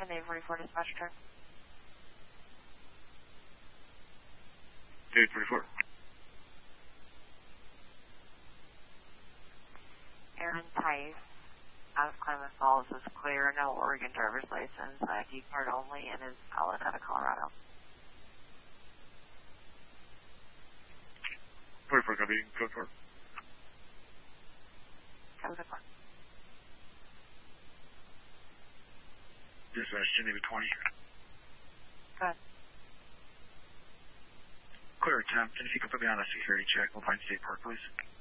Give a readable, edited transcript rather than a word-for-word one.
7, 844 dispatch turn. 844. Aaron Tice, out of Klamath Falls, is clear, no Oregon driver's license, ID card only, and is valid out of Colorado. 44, copy, code 4. Code 4. Dispatch, Geneva 20. Go ahead. Clear attempt, and if you could put me on a security check, we'll find State Park, please.